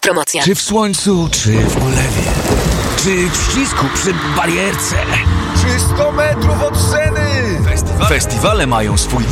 Promocja. Czy w słońcu, czy w ulewie, czy w ścisku przy barierce, czy 100 metrów od sceny. Festiwale mają swój